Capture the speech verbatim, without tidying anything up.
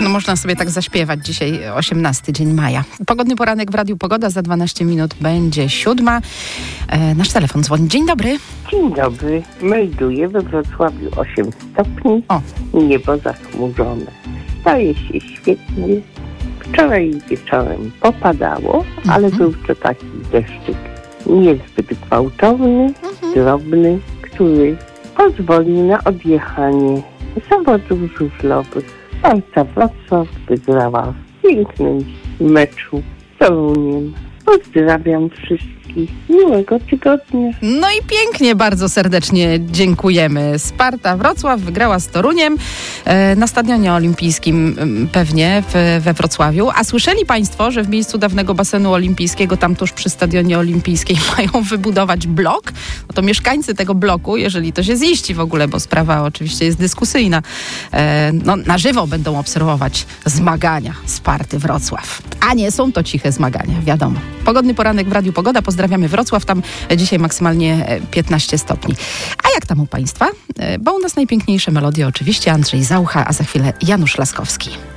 No można sobie tak zaśpiewać dzisiaj, osiemnasty dzień maja. Pogodny poranek w Radiu Pogoda, za dwanaście minut będzie siódma. E, nasz telefon dzwoni. Dzień dobry. Dzień dobry. Melduję we Wrocławiu osiem stopni. O. Niebo zachmurzone. Staje się świetnie. Wczoraj wieczorem popadało, mhm. ale był to taki deszczyk niezbyt gwałtowny, mhm. drobny, który pozwoli na odjechanie zawodów żużlowych. Sparta Wrocław wygrała w pięknym meczu z Toruniem. Pozdrawiam wszystkich. Miłego tygodnia. No i pięknie, bardzo serdecznie dziękujemy. Sparta Wrocław wygrała z Toruniem e, na Stadionie Olimpijskim pewnie w, we Wrocławiu. A słyszeli Państwo, że w miejscu dawnego basenu olimpijskiego, tam tuż przy Stadionie Olimpijskim mają wybudować blok? No to mieszkańcy tego bloku, jeżeli to się ziści w ogóle, bo sprawa oczywiście jest dyskusyjna, e, no, na żywo będą obserwować zmagania Sparty Wrocław. A nie są to ciche zmagania, wiadomo. Pogodny poranek w Radiu Pogoda. Pozdrawiamy Wrocław. Tam dzisiaj maksymalnie piętnaście stopni. A jak tam u Państwa? Bo u nas najpiękniejsze melodie oczywiście Andrzej Zaucha, a za chwilę Janusz Laskowski.